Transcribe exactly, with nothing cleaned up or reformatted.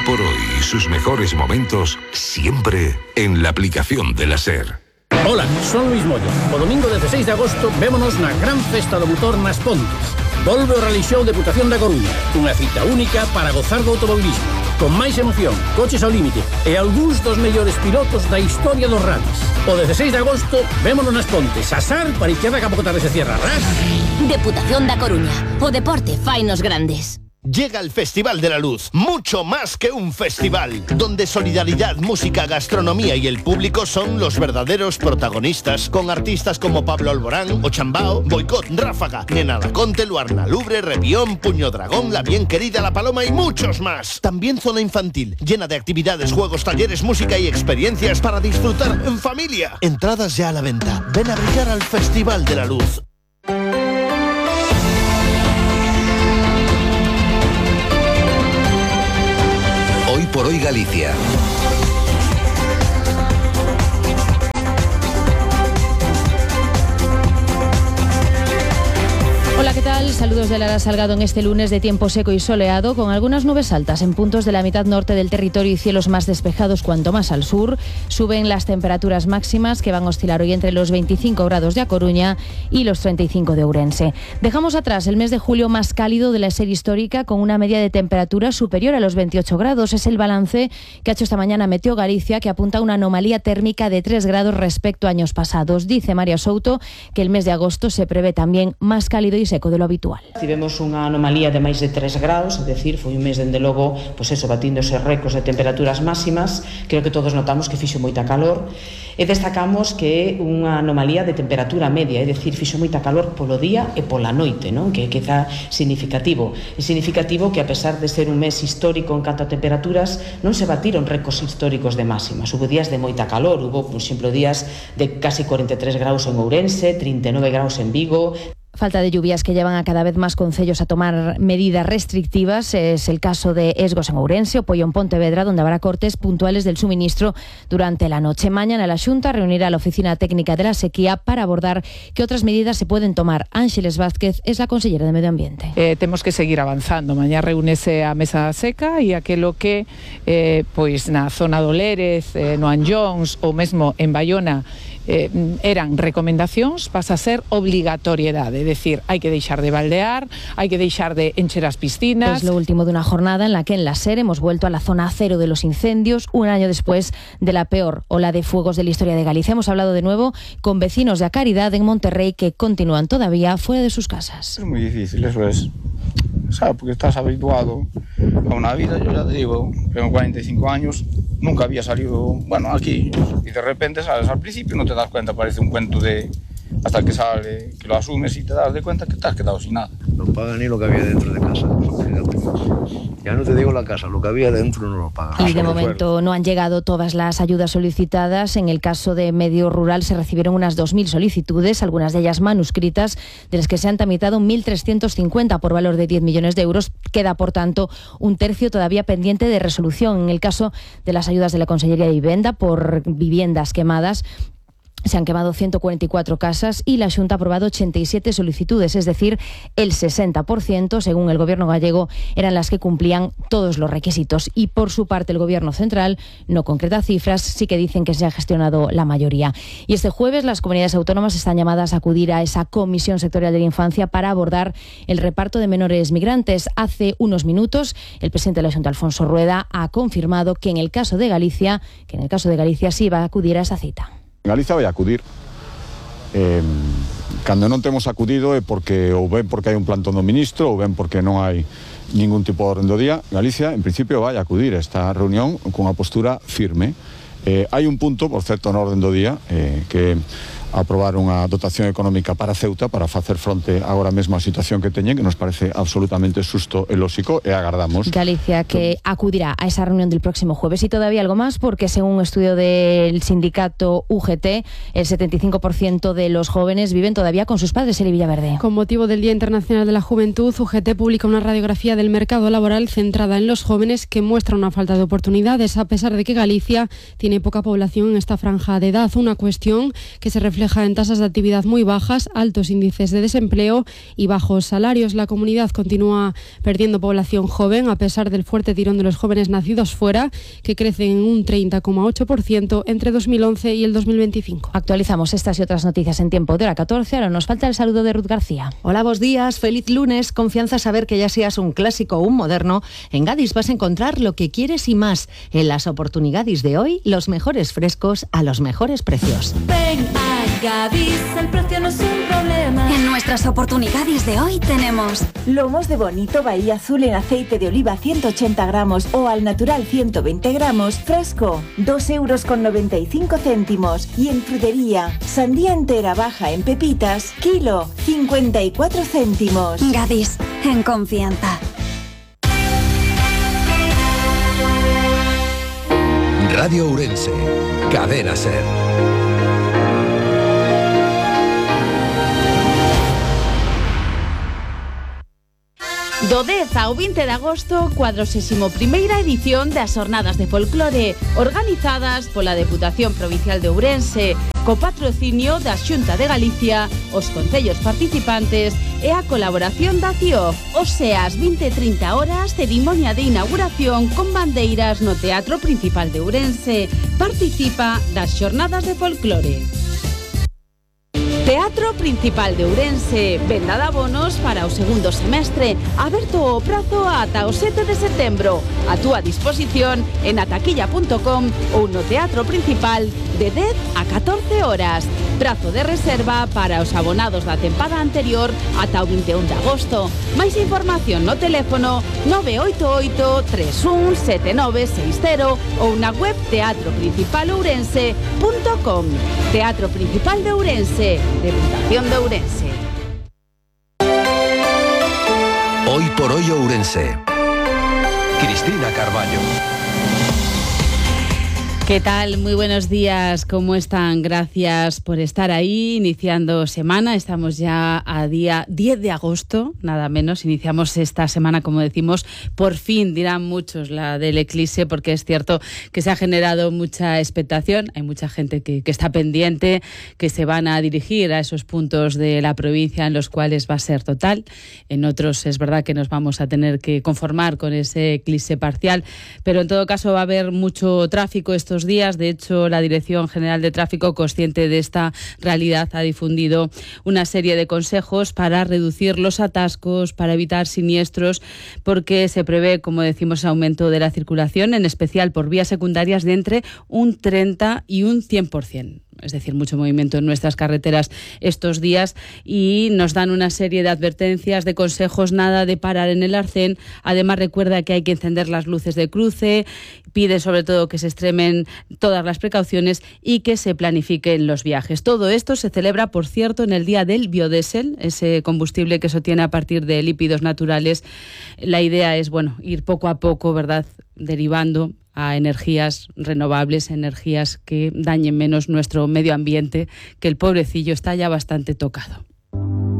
por hoy y sus mejores momentos siempre en la aplicación de la SER. Hola, son Luis Moya. O domingo dezasseis de agosto vémonos na gran festa do motor nas Pontes. Volve o Rally Show Deputación da Coruña, unha cita única para gozar do automobilismo, con máis emoción, coches ao límite e algúns dos mellores pilotos da historia dos rallies. O dezasseis de agosto vémonos nas Pontes, asar para izquierda que a pouco tarde se cierra. ¡Ras! Deputación da Coruña. O deporte fainos grandes. Llega el Festival de la Luz, mucho más que un festival, donde solidaridad, música, gastronomía y el público son los verdaderos protagonistas, con artistas como Pablo Alborán, Ochambao, Boicot, Ráfaga, Nena Laconte, Luarna Lubre, Revión, Puño Dragón, La Bien Querida, La Paloma y muchos más. También zona infantil, llena de actividades, juegos, talleres, música y experiencias para disfrutar en familia. Entradas ya a la venta. Ven a brillar al Festival de la Luz. Hoy por hoy Galicia. Hola, ¿qué tal? Saludos de Lara Salgado en este lunes de tiempo seco y soleado, con algunas nubes altas en puntos de la mitad norte del territorio y cielos más despejados cuanto más al sur. Suben las temperaturas máximas, que van a oscilar hoy entre los veinticinco grados de A Coruña y los treinta y cinco de Ourense. Dejamos atrás el mes de julio más cálido de la serie histórica, con una media de temperatura superior a los veintiocho grados. Es el balance que ha hecho esta mañana Meteo Galicia, que apunta a una anomalía térmica de tres grados respecto a años pasados. Dice María Souto que el mes de agosto se prevé también más cálido y seco de lo habitual. Tivemos unha anomalía de máis de tres grados, é dicir, foi un mes dende logo, pois eso, batíndose récords de temperaturas máximas. Creo que todos notamos que fixo moita calor e destacamos que é unha anomalía de temperatura media, é dicir, fixo moita calor polo día e pola noite, non? Que é quizá significativo. É significativo que a pesar de ser un mes histórico en canto a temperaturas, non se batiron récords históricos de máximas. Hubo días de moita calor, hubo, por exemplo, días de casi cuarenta e tres graus en Ourense, trinta e nove graus en Vigo. Falta de lluvias que llevan a cada vez más concellos a tomar medidas restrictivas. Es el caso de Esgos en Ourense o Poio en Pontevedra, donde habrá cortes puntuales del suministro durante la noche. Mañana la Xunta reunirá a la Oficina Técnica de la Sequía para abordar qué otras medidas se pueden tomar. Ángeles Vázquez es la consellera de Medio Ambiente. Eh, temos que seguir avanzando. Mañá reúnese a mesa seca e aquelo que eh, pois na zona do Lérez, eh, no Anllóns ou mesmo en Baiona Eh, eran recomendacións, pasa a ser obligatoriedade, é dicir, hai que deixar de baldear, hai que deixar de encher as piscinas. Es lo último de una jornada en la que en la SER hemos vuelto a la zona cero de los incendios, un año después de la peor ola de fuegos de la historia de Galicia. Hemos hablado de nuevo con vecinos de A Caridad en Monterrey que continúan todavía fuera de sus casas. Es muy difícil, eso es. ¿Sabes? Porque estás habituado a una vida, yo ya te digo, tengo cuarenta y cinco años, nunca había salido, bueno, aquí, y de repente, ¿sabes? Al principio no te das cuenta, parece un cuento de... hasta que sale, que lo asumes y te das de cuenta que te has quedado sin nada. No pagan ni lo que había dentro de casa. Ya no te digo la casa, lo que había dentro no lo pagan. Y de momento no han llegado todas las ayudas solicitadas. En el caso de medio rural se recibieron unas dos mil solicitudes, algunas de ellas manuscritas, de las que se han tramitado mil trescientos cincuenta por valor de diez millones de euros. Queda, por tanto, un tercio todavía pendiente de resolución. En el caso de las ayudas de la Consellería de Vivienda por viviendas quemadas, se han quemado ciento cuarenta y cuatro casas y la Xunta ha aprobado ochenta y siete solicitudes, es decir, el sesenta por ciento, según el Gobierno gallego, eran las que cumplían todos los requisitos. Y por su parte el Gobierno central no concreta cifras, sí que dicen que se ha gestionado la mayoría. Y este jueves las comunidades autónomas están llamadas a acudir a esa Comisión Sectorial de la Infancia para abordar el reparto de menores migrantes. Hace unos minutos el presidente de la Xunta, Alfonso Rueda, ha confirmado que en el caso de Galicia, que en el caso de Galicia sí va a acudir a esa cita. Galicia vai acudir. Eh, cando non temos acudido é porque ou ben porque hai un plantón do ministro ou ben porque non hai ningún tipo de orden do día. Galicia, en principio, vai acudir a esta reunión con unha postura firme. Eh, hai un punto, por certo, na orden do día, eh, que aprobar unha dotación económica para Ceuta para facer fronte agora mesmo á situación que teñen, que nos parece absolutamente xusto e lóxico, e agardamos. Galicia que acudirá a esa reunión del próximo jueves. Y todavía algo más, porque según un estudio del sindicato U G T, el setenta y cinco por ciento de los jóvenes viven todavía con sus padres en Villaverde. Con motivo del Día Internacional de la Juventud, U G T publica una radiografía del mercado laboral centrada en los jóvenes que muestra una falta de oportunidades, a pesar de que Galicia tiene poca población en esta franja de edad, una cuestión que se refleja refleja en tasas de actividad muy bajas, altos índices de desempleo y bajos salarios. La comunidad continúa perdiendo población joven a pesar del fuerte tirón de los jóvenes nacidos fuera, que crecen en un treinta coma ocho por ciento entre dos mil once y el dos mil veinticinco. Actualizamos estas y otras noticias en tiempo de hora catorce. Ahora nos falta el saludo de Ruth García. Hola, buenos días, feliz lunes. Confianza saber que ya seas un clásico o un moderno. En Gadis vas a encontrar lo que quieres y más. En las oportunidades de hoy, los mejores frescos a los mejores precios. Ven a Gadis, el precio no es un problema. En nuestras oportunidades de hoy tenemos lomos de bonito Bahía Azul en aceite de oliva ciento ochenta gramos o al natural ciento veinte gramos, fresco, dos euros con noventa y cinco céntimos. Y en frutería, sandía entera baja en pepitas, kilo, cincuenta y cuatro céntimos. Gadis, en confianza. Radio Ourense, Cadena Ser. Do dez ao vinte de agosto, cuadragésima primeira edición das Xornadas de Folclore, organizadas pola Deputación Provincial de Ourense, co patrocinio da Xunta de Galicia, os concellos participantes e a colaboración da C I O F. O sea, ás vinte e trinta horas, cerimonia de inauguración con bandeiras no Teatro Principal de Ourense. Participa das Xornadas de Folclore. Teatro Principal de Ourense, venda de abonos para o segundo semestre, aberto o prazo ata o sete de setembro. A túa disposición en ataquilla punto com ou no Teatro Principal de dez a catorce horas. Prazo de reserva para os abonados da tempada anterior ata o vinte e un de agosto. Máis información no teléfono nove oito oito, tres un sete nove seis cero ou na web teatro principal ourense punto com. Teatro Principal de Ourense, Deputación de Ourense. Hoy por hoy Ourense. Cristina Carballo. ¿Qué tal? Muy buenos días, ¿cómo están? Gracias por estar ahí, iniciando semana. Estamos ya a día diez de agosto, nada menos. Iniciamos esta semana, como decimos, por fin, dirán muchos, la del eclipse, porque es cierto que se ha generado mucha expectación. Hay mucha gente que, que está pendiente, que se van a dirigir a esos puntos de la provincia en los cuales va a ser total. En otros es verdad que nos vamos a tener que conformar con ese eclipse parcial, pero en todo caso va a haber mucho tráfico estos días. De hecho, la Dirección General de Tráfico, consciente de esta realidad, ha difundido una serie de consejos para reducir los atascos, para evitar siniestros, porque se prevé, como decimos, aumento de la circulación, en especial por vías secundarias, de entre un treinta y un cien por ciento. Es decir, mucho movimiento en nuestras carreteras estos días, y nos dan una serie de advertencias, de consejos, nada de parar en el arcén. Además, recuerda que hay que encender las luces de cruce, pide sobre todo que se extremen todas las precauciones y que se planifiquen los viajes. Todo esto se celebra, por cierto, en el Día del Biodiesel, ese combustible que se obtiene a partir de lípidos naturales. La idea es, bueno, ir poco a poco, ¿verdad?, derivando a energías renovables, energías que dañen menos nuestro medio ambiente, que el pobrecillo está ya bastante tocado.